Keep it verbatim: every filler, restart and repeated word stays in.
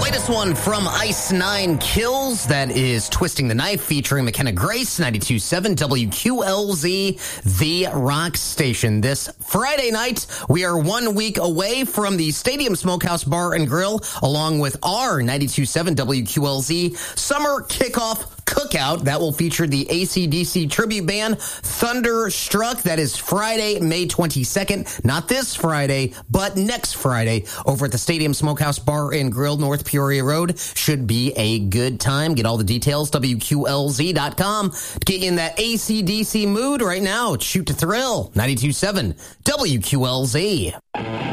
Latest one from Ice Nine Kills. That is Twisting the Knife featuring McKenna Grace, ninety-two point seven W Q L Z, The Rock Station. This Friday night, we are one week away from the Stadium Smokehouse Bar and Grill, along with our ninety-two point seven W Q L Z Summer Kickoff Cookout. That will feature the A C D C tribute band Thunderstruck. That is Friday, May twenty-second. Not this Friday, but next Friday over at the Stadium Smokehouse Bar and Grill, North Peoria Road. Should be a good time. Get all the details, W Q L Z dot com. To get you in that A C D C mood right now, it's Shoot to Thrill, ninety-two point seven W Q L Z.